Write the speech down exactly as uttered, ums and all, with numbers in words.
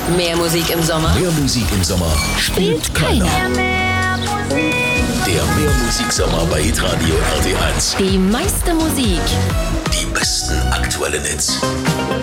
Mehr Musik im Sommer. Mehr Musik im Sommer spielt keiner. Der Mehrmusik-Sommer bei Hitradio R T eins. Die meiste Musik. Die besten aktuellen Hits.